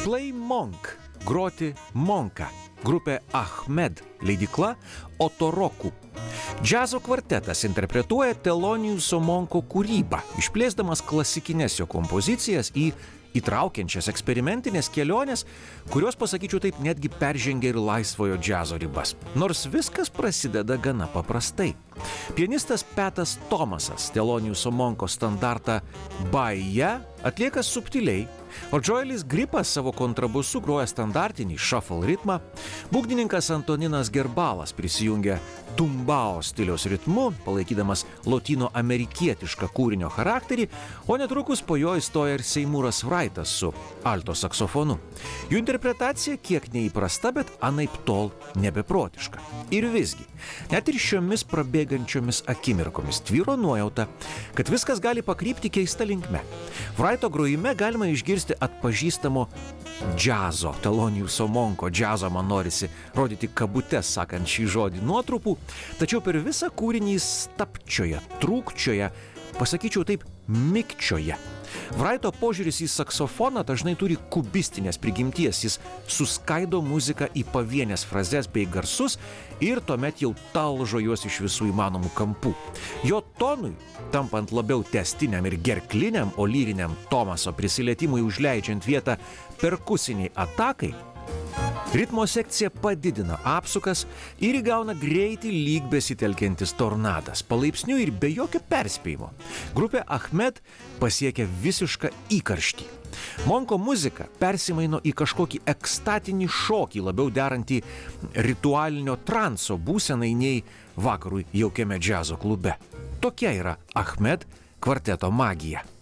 Play Monk, groti monką. Grupė Ahmed, leidykla Otoroku. Džiazo kvartetas interpretuoja Theloniouso Monko kūrybą, išplėsdamas klasikines jo kompozicijas į įtraukiančias eksperimentinės kelionės, kurios, pasakyčiau taip, netgi peržengia ir laisvojo džiazo ribas. Nors viskas prasideda gana paprastai. Pianistas Petas Thomasas Theloniouso Monko standartą Baija atlieka subtiliai, o Joelis Gripas savo kontrabosu groja standartinį shuffle ritmą, būgnininkas Antoninas Gerbalas prisijungia tumbao stiliaus ritmu, palaikydamas lotino-amerikietišką kūrinio charakterį, o netrukus po jo įstoja ir Seymouras Wrightas su alto saksofonu. Jų interpretacija kiek neįprasta, bet anaiptol nebeprotiška. Ir visgi, net ir šiomis prabėgančiomis akimirkomis tvyro nuojauta, kad viskas gali pakrypti keista linkme. Wrighto grojime galima išgirsti atpažįstamo džiazo, Theloniouso Monko džiazo, man norisi rodyti kabutes, sakant šį žodį nuotrupų, tačiau per visą kūrinį stapčioje, trūkčioje, pasakyčiau taip, mikčioje. Wrighto požiūris į saksofoną dažnai turi kubistinės prigimties, jis suskaido muziką į pavienės frazes bei garsus ir tuomet jau talžo juos iš visų įmanomų kampų. Jo tonui, tampant labiau tęstiniam ir gerkliniam, o lyriniam Thomaso prisilietimui užleidžiant vietą perkusiniai atakai, ritmo sekcija padidina apsukas ir įgauna greitį lyg besitelkiantis tornadas. Palaipsniui ir be jokio perspėjimo grupė Ahmed pasiekia visišką įkarštį. Monko muzika persimaino į kažkokį ekstatinį šokį, labiau derantį ritualinio transo būsenai nei vakarui jaukiame džiazo klube. Tokia yra Ahmed kvarteto magija.